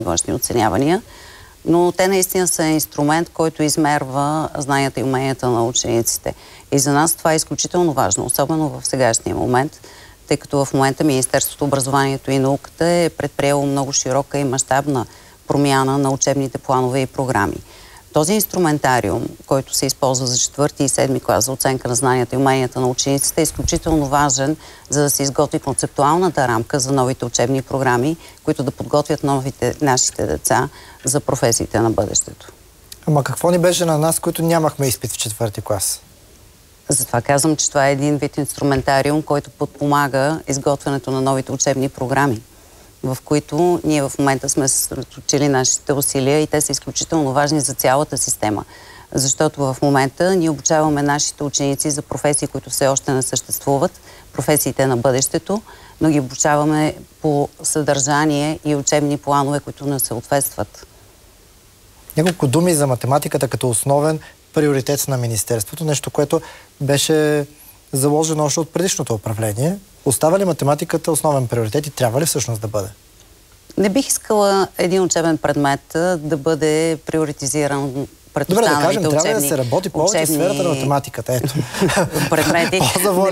външни оценявания, но те наистина са инструмент, който измерва знанията и уменията на учениците. И за нас това е изключително важно, особено в сегашния момент, тъй като в момента Министерството образованието и науката е предприело много широка и мащабна промяна на учебните планове и програми. Този инструментариум, който се използва за 4-ти и 7-ми клас за оценка на знанията и уменията на учениците, е изключително важен, за да се изготви концептуалната рамка за новите учебни програми, които да подготвят нашите деца за професиите на бъдещето. Ама какво ни беше на нас, които нямахме изпит в 4-ти клас? Затова казвам, че това е един вид инструментариум, който подпомага изготвянето на новите учебни програми, в които ние в момента сме съсредоточили нашите усилия и те са изключително важни за цялата система. Защото в момента ние обучаваме нашите ученици за професии, които все още не съществуват, професиите на бъдещето, но ги обучаваме по съдържание и учебни планове, които не съответстват. Няколко думи за математиката като основен приоритет на Министерството, нещо, което беше заложено още от предишното управление. Остава ли математиката основен приоритет и трябва ли всъщност да бъде? Не бих искала един учебен предмет да бъде приоритизиран пред добре, останалите да кажем, трябва да се работи повече в сферата на математиката. Ето. Предмети.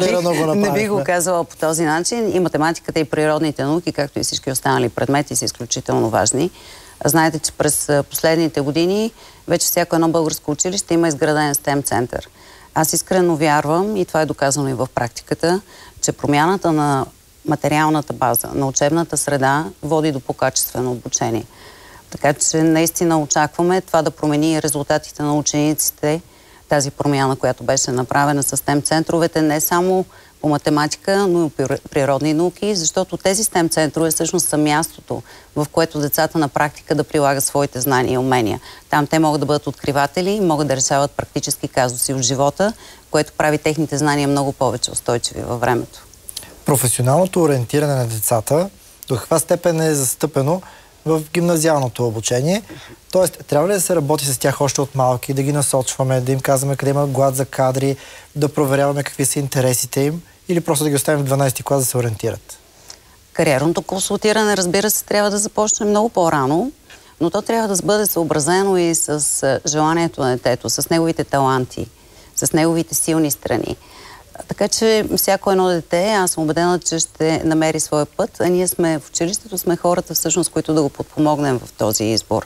Не бих го казала по този начин. И математиката, и природните науки, както и всички останали предмети, са изключително важни. Знаете, че през последните години вече всяко едно българско училище има изграден STEM център. Аз искрено вярвам, и това е доказано и в практиката, че промяната на материалната база, на учебната среда води до по-качествено обучение. Така че наистина очакваме това да промени резултатите на учениците, тази промяна, която беше направена с STEM центровете, не само по математика, но и по природни науки, защото тези STEM центрове всъщност са мястото, в което децата на практика да прилагат своите знания и умения. Там те могат да бъдат откриватели, могат да решават практически казуси от живота, което прави техните знания много повече устойчиви във времето. Професионалното ориентиране на децата до каква степен е застъпено в гимназиалното обучение? Тоест, трябва ли да се работи с тях още от малки, да ги насочваме, да им казваме къде има глад за кадри, да проверяваме какви са интересите им или просто да ги оставим в 12-ти клас да се ориентират? Кариерното консултиране, разбира се, трябва да започне много по-рано, но то трябва да бъде съобразено и с желанието на детето, с неговите таланти, с неговите силни страни. Така че всяко едно дете, аз съм убедена, че ще намери своя път, а ние сме в училището, сме хората всъщност, които да го подпомогнем в този избор.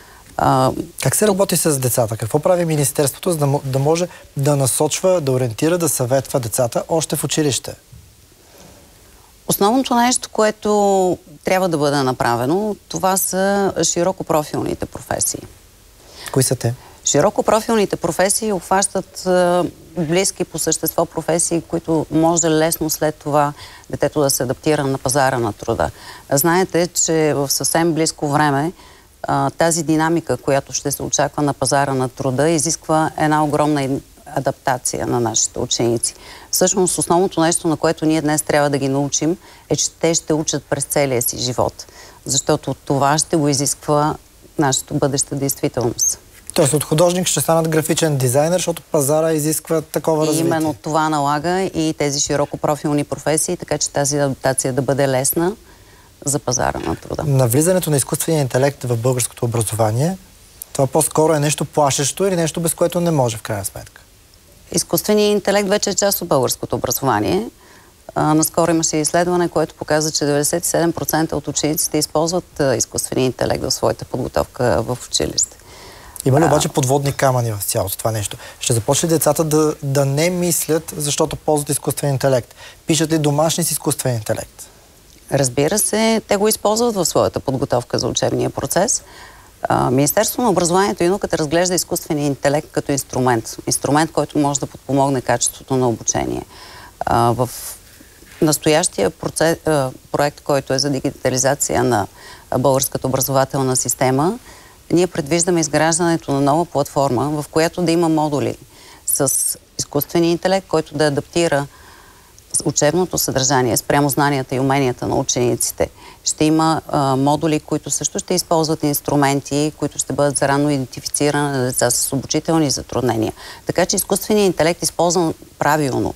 Как се работи с децата? Какво прави Министерството, за да може да насочва, да ориентира, да съветва децата още в училище? Основното нещо, което трябва да бъде направено, това са широкопрофилните професии. Кои са те? Широкопрофилните професии обхващат близки по същество професии, които може лесно след това детето да се адаптира на пазара на труда. Знаете, че в съвсем близко време тази динамика, която ще се очаква на пазара на труда, изисква една огромна адаптация на нашите ученици. Всъщност, основното нещо, на което ние днес трябва да ги научим, е, че те ще учат през целия си живот. Защото това ще го изисква нашата бъдеща действителност. Тоест от художник ще станат графичен дизайнер, защото пазара изисква такова развитие. Именно това налага и тези широкопрофилни професии, така че тази адаптация да бъде лесна за пазара на труда. Навлизането на изкуствения интелект в българското образование, това по-скоро е нещо плашещо или нещо, без което не може в крайна сметка? Изкуственият интелект вече е част от българското образование. Наскоро имаше изследване, което показва, че 97% от учениците използват изкуствения интелект в своята подготовка в училище. Има ли обаче подводни камъни в цялото това нещо? Ще започне децата да не мислят, защото ползват изкуствен интелект? Пишат ли домашни с изкуствен интелект? Разбира се, те го използват в своята подготовка за учебния процес. Министерството на образованието и науката разглежда изкуствения интелект като инструмент. Инструмент, който може да подпомогне качеството на обучение. В настоящия проект, който е за дигитализация на българската образователна система, ние предвиждаме изграждането на нова платформа, в която да има модули с изкуствения интелект, който да адаптира учебното съдържание спрямо знанията и уменията на учениците. Ще има модули, които също ще използват инструменти, които ще бъдат за ранно идентифициране на деца с обучителни затруднения. Така че изкуственият интелект, използван правилно,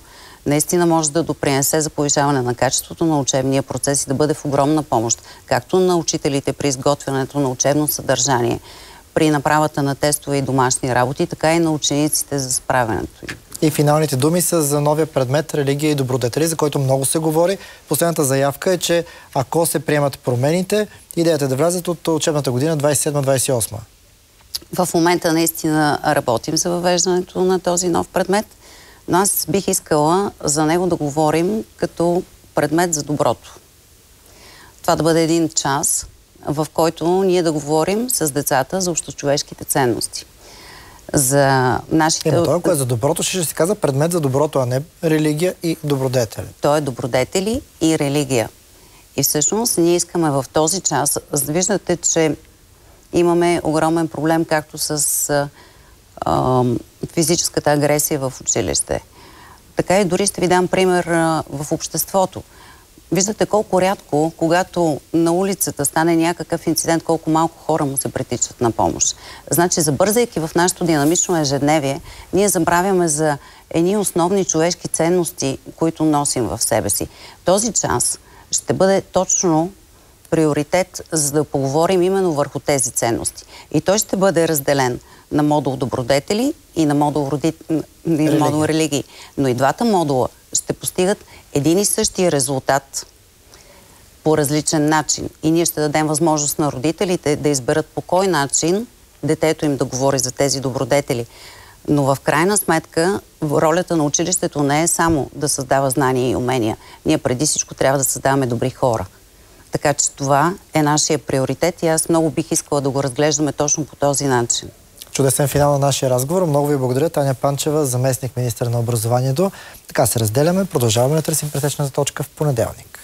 наистина може да допринесе за повишаване на качеството на учебния процес и да бъде в огромна помощ, както на учителите при изготвянето на учебно съдържание, при направата на тестове и домашни работи, така и на учениците за справянето им. И финалните думи са за новия предмет религия и добродетели, за който много се говори. Последната заявка е, че ако се приемат промените, идеята е да влязат от учебната година 27-28. В момента наистина работим за въвеждането на този нов предмет, но аз бих искала за него да говорим като предмет за доброто. Това да бъде един час, в който ние да говорим с децата за общочовешките ценности. За нашите... Това, което е за доброто, ще се казва предмет за доброто, а не религия и добродетели. То е добродетели и религия. И всъщност ние искаме в този час, виждате, че имаме огромен проблем както с физическата агресия в училище. Така и дори ще ви дам пример в обществото. Виждате колко рядко, когато на улицата стане някакъв инцидент, колко малко хора му се притичат на помощ. Значи, забързайки в нашето динамично ежедневие, ние забравяме за едни основни човешки ценности, които носим в себе си. Този час ще бъде точно приоритет, за да поговорим именно върху тези ценности. И той ще бъде разделен на модул добродетели и на модул религии. Но и двата модула ще постигат един и същия резултат по различен начин. И ние ще дадем възможност на родителите да изберат по кой начин детето им да говори за тези добродетели. Но в крайна сметка ролята на училището не е само да създава знания и умения. Ние преди всичко трябва да създаваме добри хора. Така че това е нашия приоритет и аз много бих искала да го разглеждаме точно по този начин. Чудесен финал на нашия разговор. Много ви благодаря, Таня Панчева, заместник министър на образованието. Така се разделяме. Продължаваме да търсим пресечната точка в понеделник.